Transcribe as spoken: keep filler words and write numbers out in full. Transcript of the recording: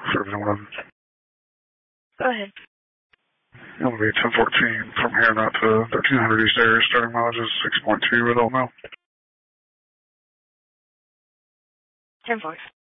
Service one. Go ahead. It'll be ten fourteen from here not to thirteen hundred East area. Starting mileage is six point two with all mail. ten four.